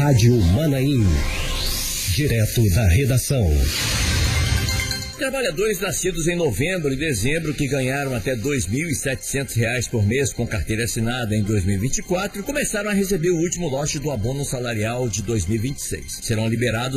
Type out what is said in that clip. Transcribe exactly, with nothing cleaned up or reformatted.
Rádio Manaim. Direto da redação. Trabalhadores nascidos em novembro e dezembro que ganharam até dois mil e setecentos reais por mês com carteira assinada em dois mil e vinte e quatro começaram a receber o último lote do abono salarial de dois mil e vinte e seis. Serão liberados